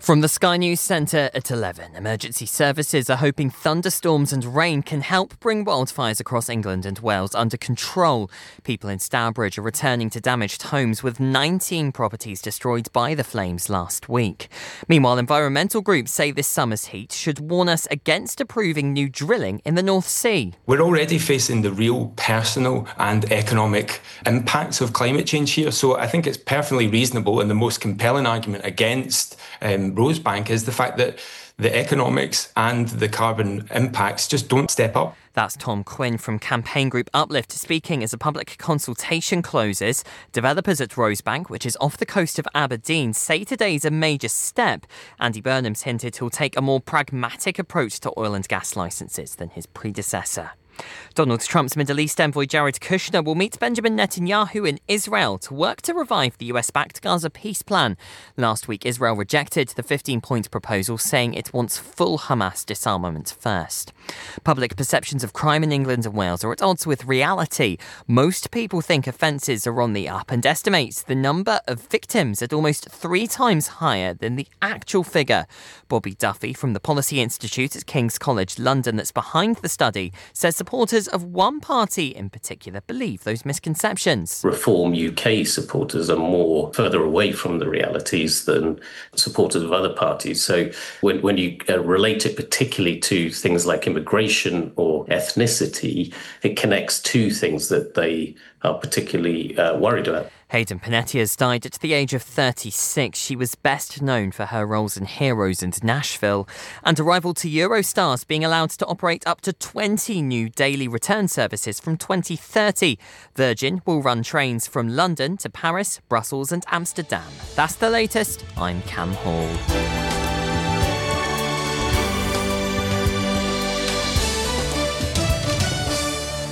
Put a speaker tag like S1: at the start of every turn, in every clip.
S1: From the Sky News Centre at 11, emergency services are hoping thunderstorms and rain can help bring wildfires across England and Wales under control. People in Stourbridge are returning to damaged homes, with 19 properties destroyed by the flames last week. Meanwhile, environmental groups say this summer's heat should warn us against approving new drilling in the North Sea.
S2: We're already facing the real personal and economic impacts of climate change here, so I think it's perfectly reasonable, and the most compelling argument against Rosebank is the fact that the economics and the carbon impacts just don't step up.
S1: That's Tom Quinn from campaign group Uplift speaking as a public consultation closes. Developers at Rosebank, which is off the coast of Aberdeen, say today's a major step. Andy Burnham's hinted he'll take a more pragmatic approach to oil and gas licences than his predecessor. Donald Trump's Middle East envoy Jared Kushner will meet Benjamin Netanyahu in Israel to work to revive the US-backed Gaza peace plan. Last week, Israel rejected the 15-point proposal, saying it wants full Hamas disarmament first. Public perceptions of crime in England and Wales are at odds with reality. Most people think offences are on the up and estimates the number of victims at almost 3 times higher than the actual figure. Bobby Duffy from the Policy Institute at King's College London, that's behind the study, says supporters of one party in particular believe those misconceptions.
S3: Reform UK supporters are more further away from the realities than supporters of other parties. So when you relate it particularly to things like immigration or ethnicity, it connects to things that they are particularly worried about.
S1: Hayden Panettiere died at the age of 36. She was best known for her roles in Heroes and Nashville. And arrival to Eurostars being allowed to operate up to 20 new daily return services from 2030. Virgin will run trains from London to Paris, Brussels and Amsterdam. That's the latest. I'm Cam Hall.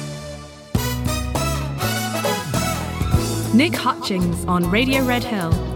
S4: Nick Hutchings on Radio Red Hill.